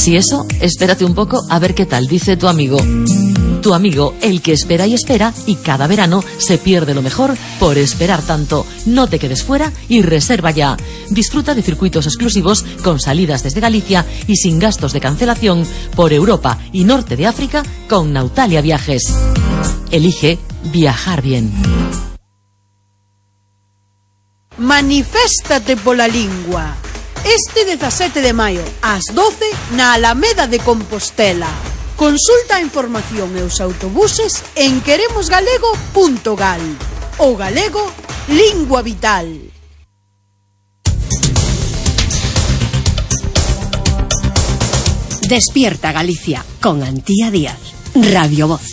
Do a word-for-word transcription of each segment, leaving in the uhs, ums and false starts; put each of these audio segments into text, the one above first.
Si eso, espérate un poco a ver qué tal dice tu amigo. Tu amigo, el que espera y espera, y cada verano se pierde lo mejor por esperar tanto. No te quedes fuera y reserva ya. Disfruta de circuitos exclusivos con salidas desde Galicia y sin gastos de cancelación por Europa y norte de África con Nautalia Viajes. Elige viajar bien. Maniféstate pola lingua. Este dezasete de maio, ás doce, na Alameda de Compostela. Consulta a información e os autobuses en queremos galego punto gal. O galego, lingua vital. Despierta Galicia con Antía Díaz, Radio Voz.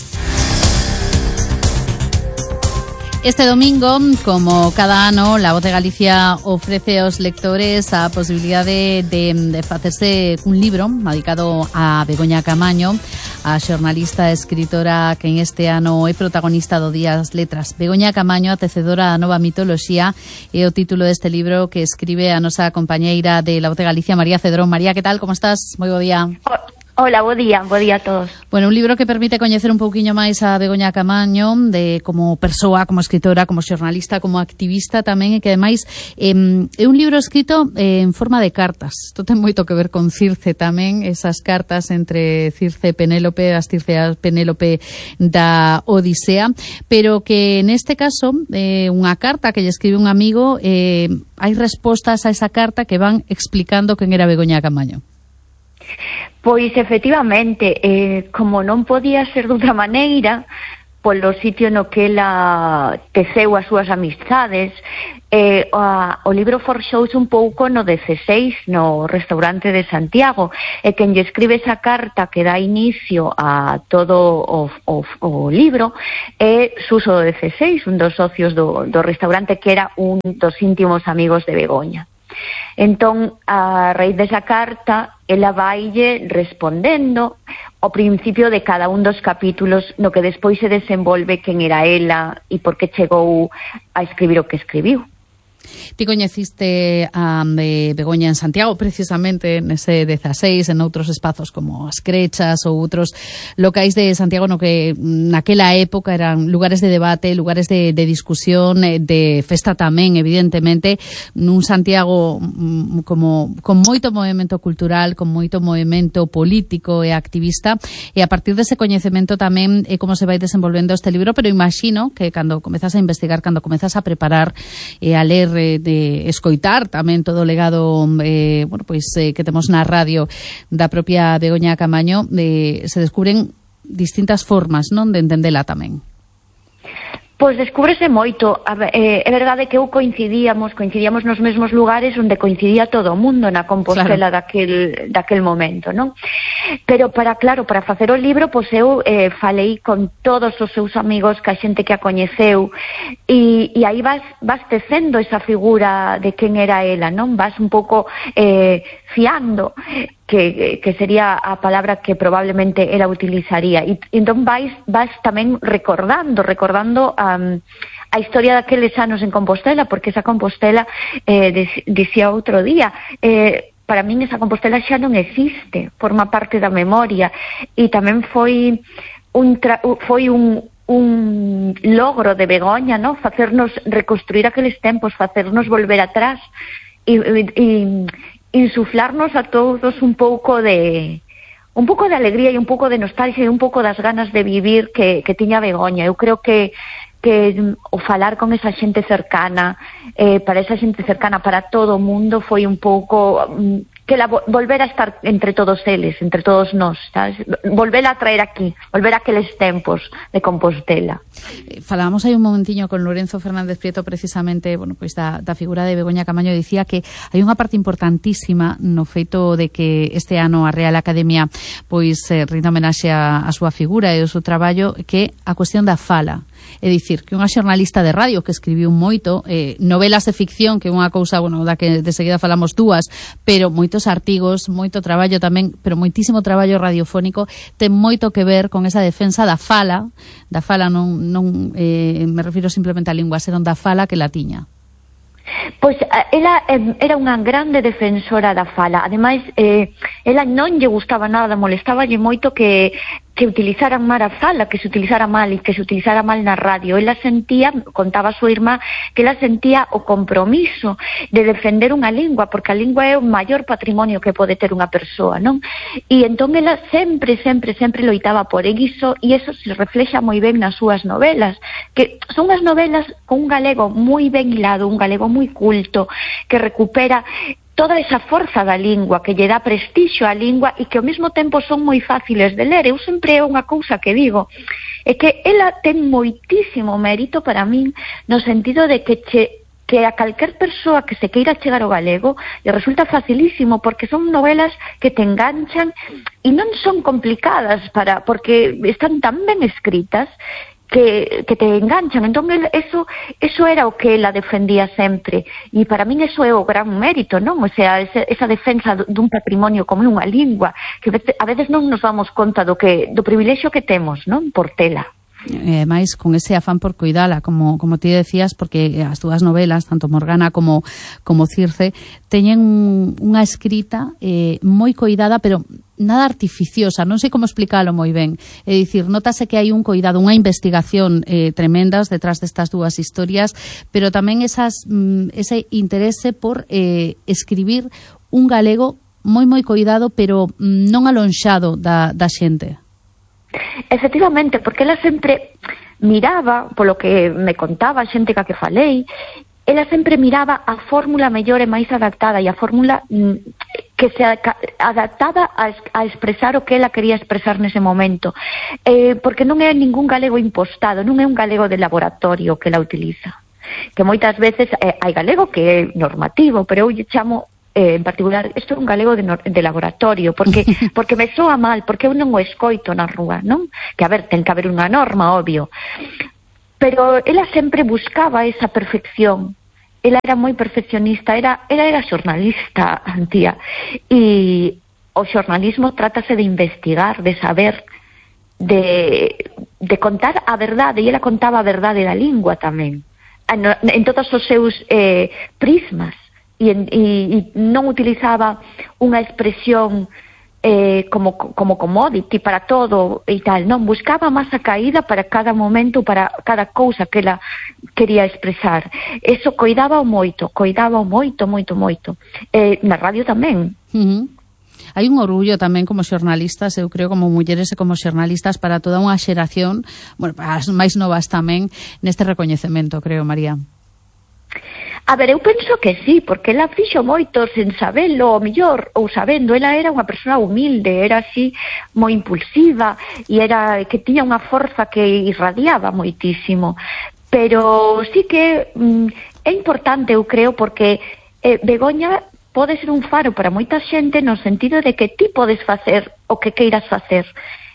Este domingo, como cada ano, La Voz de Galicia ofrece aos lectores a posibilidade de, de facerse un libro dedicado a Begoña Camaño, a xornalista e escritora que en este ano é protagonista do Día das Letras. Begoña Camaño, a tecedora da nova mitoloxía, é o título deste libro que escribe a nosa compañeira de La Voz de Galicia, María Cedrón. María, que tal? Como estás? Moi bo día. Hola, bo día, bo día a todos. Bueno, un libro que permite coñecer un pouquiño máis a Begoña Camaño, de como persoa, como escritora, como xornalista, como activista tamén, e que ademais eh, é un libro escrito eh, en forma de cartas. Isto ten moito que ver con Circe tamén, esas cartas entre Circe e Penélope, as Circe e Penélope da Odisea, pero que neste caso eh, unha carta que lle escribe un amigo, eh, hai respostas a esa carta que van explicando quen era Begoña Camaño. Pois, efectivamente, eh, como non podía ser de outra maneira, polo sitio no que ela teceu as súas amistades, eh, a, o libro forxouse un pouco no dezaseis, no restaurante de Santiago, e quen lle escribe esa carta que dá inicio a todo o, o, o libro é Suso do dezaseis, un dos socios do, do restaurante, que era un dos íntimos amigos de Begoña. Entón, a raíz desa carta, ela vaille respondendo ao principio de cada un dos capítulos no que despois se desenvolve quen era ela e por que chegou a escribir o que escribiu. Ti coñeciste a eh, Begoña en Santiago, precisamente nese dezaseis, en outros espazos como as Crechas ou outros locais de Santiago, no que naquela época eran lugares de debate, lugares de, de discusión, de festa tamén, evidentemente, nun Santiago como con moito movimento cultural, con moito movimento político e activista, e a partir dese coñecemento tamén é como se vai desenvolvendo este libro, pero imagino que cando comezas a investigar, cando comezas a preparar e a ler, de escoitar tamén todo o legado eh, bueno, pois, eh, que temos na radio da propia Begoña Camaño, eh, se descubren distintas formas, non, de entendela tamén. Pois descúbrese moito. É verdade que eu coincidíamos, coincidíamos nos mesmos lugares onde coincidía todo o mundo na Compostela, claro, daquel, daquel momento, non? Pero para, claro, para facer o libro, pois eu eh, falei con todos os seus amigos, que a xente que a coñeceu, e, e aí vas, vas tecendo esa figura de quen era ela, non? Vas un pouco eh, fiando, que, que sería a palabra que probablemente ela utilizaría. E entón vais, vas tamén recordando, recordando um, a historia daqueles anos en Compostela, porque esa Compostela, eh, dicía outro día, eh, para min esa Compostela xa non existe, forma parte da memoria, e tamén foi un, tra foi un, un logro de Begoña, ¿no? Facernos reconstruir aqueles tempos, facernos volver atrás, e, e, insuflarnos a todos un pouco de un pouco de alegría e un pouco de nostalgia e un pouco das ganas de vivir que, que tiña Begoña. Eu creo que que o falar con esa xente cercana, eh, para esa xente cercana, para todo o mundo, foi un pouco um, que la volver a estar entre todos eles, entre todos nós, sabes? Volver a traer aquí, volver a aqueles tempos de Compostela. Eh, falábamos aí un momentiño con Lorenzo Fernández Prieto, precisamente, bueno, pois da, da figura de Begoña Camaño, dicía que hai unha parte importantísima no feito de que este ano a Real Academia pois eh, rinde homenaxe a, a súa figura e o seu traballo, que a cuestión da fala. É dicir, que unha xornalista de radio que escribiu moito, eh, novelas de ficción, que é unha cousa, bueno, da que de seguida falamos dúas, pero moitos artigos, moito traballo tamén, pero moitísimo traballo radiofónico, ten moito que ver con esa defensa da fala, da fala non, non eh, me refiro simplemente á lingua, senón da fala que la tiña. Pois ela eh, era unha grande defensora da fala. Ademais, eh, ela non lle gustaba nada, molestáballe moito que que utilizaran mal a fala, que se utilizara mal e que se utilizara mal na radio. Ela sentía, contaba a súa irmá, que ela sentía o compromiso de defender unha lingua, porque a lingua é o maior patrimonio que pode ter unha persoa, non? E entón ela sempre, sempre, sempre loitaba por iso, e eso se reflexa moi ben nas súas novelas, que son as novelas con un galego moi ben hilado, un galego moi culto, que recupera toda esa forza da lingua, que lle dá prestixio á lingua e que ao mesmo tempo son moi fáciles de ler. Eu sempre é unha cousa que digo, é que ela ten moitísimo mérito para min, no sentido de que che que a calquer persoa que se queira chegar ao galego lle resulta facilísimo, porque son novelas que te enganchan e non son complicadas, para porque están tan ben escritas que, que te enganchan. Entón eso, eso era o que ela defendía sempre, e para min eso é o gran mérito, non? O sea, esa, esa defensa dun patrimonio como unha lingua, que a veces non nos damos conta do que do privilexio que temos, non? Por tela. E máis con ese afán por cuidala, como como ti decías, porque as túas novelas, tanto Morgana como como Circe, teñen unha escrita eh, moi coidada, pero nada artificiosa, non sei como explicalo moi ben. É dicir, notase que hai un coidado, unha investigación eh, tremendas detrás destas dúas historias, pero tamén esas mm, ese interese por eh, escribir un galego moi moi coidado, pero mm, non alonxado da, da xente. Efectivamente, porque ela sempre miraba, polo que me contaba a xente ca que falei, ela sempre miraba a fórmula mellor e máis adaptada, e a fórmula que se adaptaba a, a expresar o que ela quería expresar nese momento, eh, porque non é ningún galego impostado, non é un galego de laboratorio que ela utiliza, que moitas veces eh, hai galego que é normativo, pero eu lle chamo Eh, en particular, isto é un galego de, no, de laboratorio, porque porque me soa mal, porque eu non o escoito na rúa, non? Que, a ver, ten que haber unha norma, obvio. Pero ela sempre buscaba esa perfección. Ela era moi perfeccionista, era, ela era xornalista, Antía. E o xornalismo trátase de investigar, de saber, de, de contar a verdade, e ela contaba a verdade da lingua tamén, en, en todos os seus eh, prismas. E, e, e non utilizaba unha expresión eh, como, como commodity para todo e tal, non, buscaba máis a caída para cada momento, para cada cousa que ela quería expresar. Eso coidaba o moito, coidaba o moito, moito, moito. Eh, na radio tamén. Uh-huh. Hai un orgullo tamén como xornalistas, eu creo, como mulleres e como xornalistas, para toda unha xeración, bueno, para as máis novas tamén, neste recoñecemento, creo, María. A ver, eu penso que sí, porque ela fixo moito sen sabelo, o mellor, ou sabendo. Ela era unha persona humilde, era así moi impulsiva, e era que tiña unha forza que irradiaba moitísimo. Pero sí que mm, é importante, eu creo, porque eh, Begoña pode ser un faro para moita xente, no sentido de que ti podes facer o que queiras facer.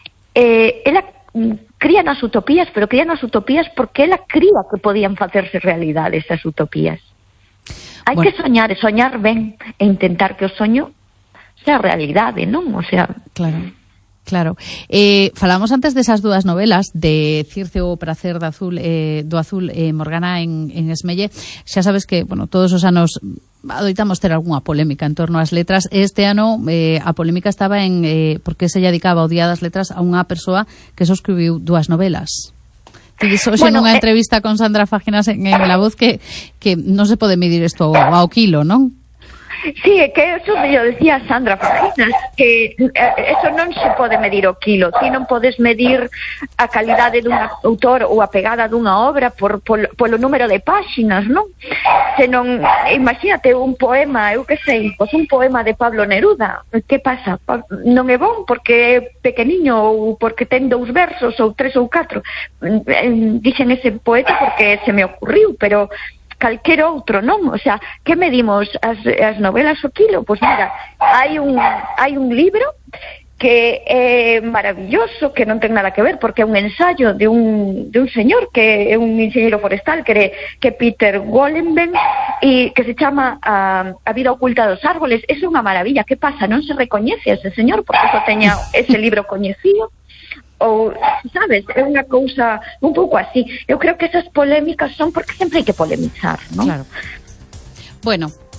Eh, ela mm, cría nas utopías, pero cría nas utopías porque ela cría que podían facerse realidade esas utopías. Hai bueno. que soñar, e soñar ben, e intentar que o soño sea realidade, non? O sea... Claro, claro. Eh, falamos antes desas dúas novelas, de Circe o prazer do azul, eh, do azul e eh, Morgana en, en Esmelle. Xa sabes que, bueno, todos os anos adoitamos ter algunha polémica en torno ás letras. Este ano eh, a polémica estaba en eh, porque se lle dedicaba o Día das Letras a unha persoa que só escribiu dúas novelas. Iso xe bueno, nunha eh, entrevista con Sandra Fáginas en, en La Voz que, que non se pode medir isto ao, ao kilo, non? Sí, é que eso me lo decía Sandra Fáginas, que eh, eso non se pode medir o kilo. Ti non podes medir a calidade dun autor ou a pegada dunha obra por, por, polo número de páxinas, non? Senón, imagínate un poema, eu que sei, pois un poema de Pablo Neruda. Que pasa? Non é bon porque é pequeniño ou porque ten dous versos ou tres ou catro. Dixen ese poeta porque se me ocurriu, pero calquer outro, non? O sea, que medimos as, as novelas o kilo? Pois mira, hai un, hai un libro que é maravilloso, que non ten nada que ver, porque é un ensayo de un, de un señor que é un enxeñeiro forestal, que é que Peter Wollenben, e que se chama a, a vida oculta dos árboles. É unha maravilla. Que pasa? Non se recoñece a ese señor porque só teña ese libro coñecido? Ou, sabes, é unha cousa un pouco así. Eu creo que esas polémicas son porque sempre hai que polemizar, non? Claro. Bueno,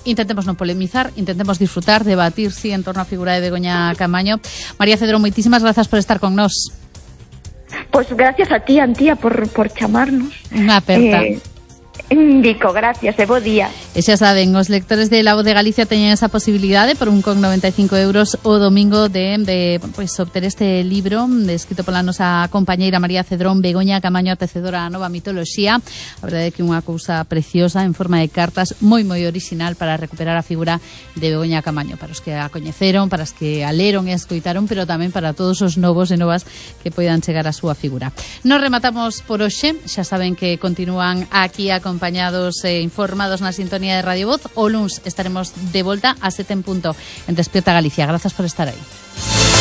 intentemos non polemizar, intentemos disfrutar, debatir, sí, en torno á figura de Begoña Camaño. María Cedrón, moitísimas grazas por estar con nós. Pois pues gracias a ti, Antía, por, por chamarnos. Unha aperta. Eh, Indico, gracias e bo día. E xa saben, os lectores de La Voz de Galicia teñen esa posibilidade por un con noventa e cinco euros o domingo de, de pois, obter este libro de, escrito pola nosa compañeira María Cedrón, Begoña Camaño, a tecedora da nova mitoloxía. A verdade é que unha cousa preciosa en forma de cartas, moi moi original para recuperar a figura de Begoña Camaño, para os que a coñeceron, para os que a leron e a escoitaron, pero tamén para todos os novos e novas que poidan chegar a súa figura. Nos rematamos por hoxe, xa saben que continúan aquí a acompañados e informados na sintonía de Radio Voz. O luns estaremos de volta a sete en punto en Despierta Galicia. Grazas por estar aí.